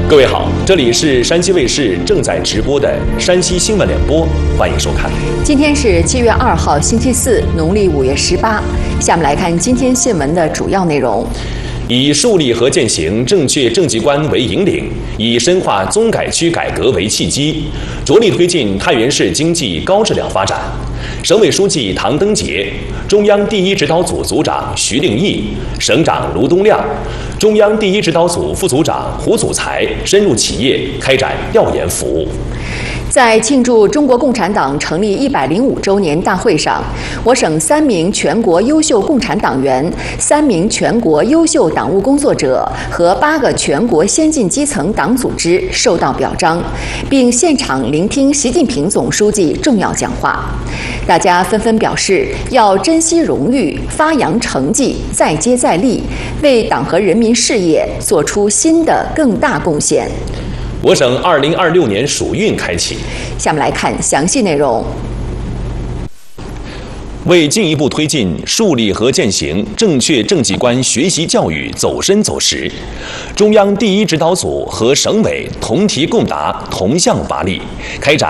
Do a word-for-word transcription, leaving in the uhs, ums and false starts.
各位好，这里是山西卫视正在直播的山西新闻联播，欢迎收看。 今天是七月二号，星期四，农历五月十八。下面来看今天新闻的主要内容。 以树立和践行正确政绩观为引领，以深化综改区改革为契机，着力推进太原市经济高质量发展。省委书记唐登杰、中央第一指导组组长徐令义、省长卢东亮、中央第一指导组副组长胡祖才深入企业开展调研服务。 在庆祝中国共产党成立一百零五周年大会上，我省三名全国优秀共产党员、三名全国优秀党务工作者和八个全国先进基层党组织受到表彰，并现场聆听习近平总书记重要讲话。大家纷纷表示要珍惜荣誉，发扬成绩，再接再厉，为党和人民事业做出新的更大贡献。 我省二零二六年暑运开启， 下面来看详细内容。 为进一步推进树立和践行正确政绩观学习教育走深走实，中央第一指导组和省委同题共答、同向发力，开展